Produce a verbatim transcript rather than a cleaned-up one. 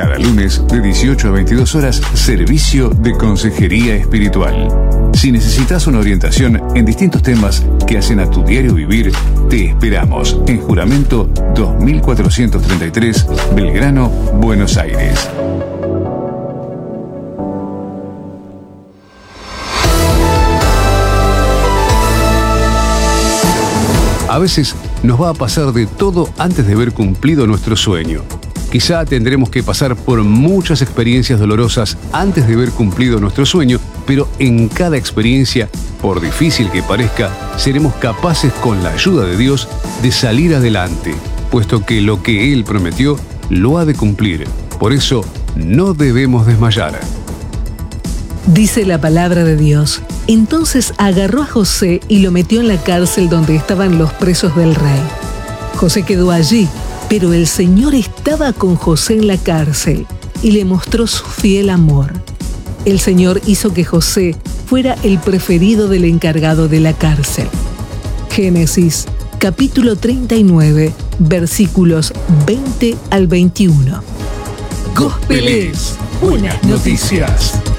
Cada lunes de dieciocho a veintidós horas, servicio de consejería espiritual. Si necesitas una orientación en distintos temas que hacen a tu diario vivir, te esperamos en Juramento dos mil cuatrocientos treinta y tres, Belgrano, Buenos Aires. A veces nos va a pasar de todo antes de ver cumplido nuestro sueño. Quizá tendremos que pasar por muchas experiencias dolorosas antes de ver cumplido nuestro sueño, pero en cada experiencia, por difícil que parezca, seremos capaces con la ayuda de Dios de salir adelante, puesto que lo que Él prometió lo ha de cumplir. Por eso, no debemos desmayar. Dice la palabra de Dios. Entonces agarró a José y lo metió en la cárcel donde estaban los presos del rey. José quedó allí, pero el Señor estaba con José en la cárcel y le mostró su fiel amor. El Señor hizo que José fuera el preferido del encargado de la cárcel. Génesis, capítulo treinta y nueve, versículos veinte al veintiuno. Gospel es Buenas Noticias.